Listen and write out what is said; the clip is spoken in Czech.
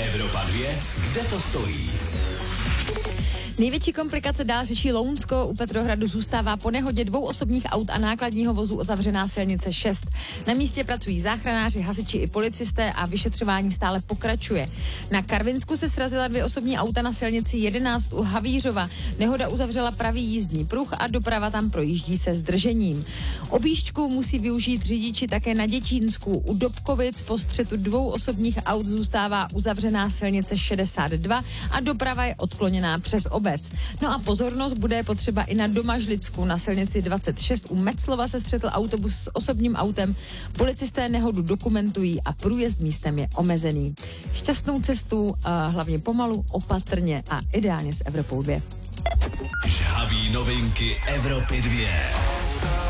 Evropa 2, kde to stojí? Největší komplikace dál řeší Lounsko. U Petrohradu zůstává po nehodě 2 osobních aut a nákladního vozu uzavřená silnice 6. Na místě pracují záchranáři, hasiči i policisté a vyšetřování stále pokračuje. Na Karvinsku se srazila 2 osobní auta na silnici 11 u Havířova. Nehoda uzavřela pravý jízdní pruh a doprava tam projíždí se zdržením. Objížďku musí využít řidiči také na Děčínsku. U Dobkovic po střetu 2 osobních aut zůstává uzavřená silnice 62 a doprava je odkloněná přes obec. No a pozornost bude potřeba i na Domažlicku. Na silnici 26 u Metzlova se střetl autobus s osobním autem. Policisté nehodu dokumentují a průjezd místem je omezený. Šťastnou cestu, hlavně pomalu, opatrně a ideálně s Evropou 2. Žhaví novinky Evropy 2.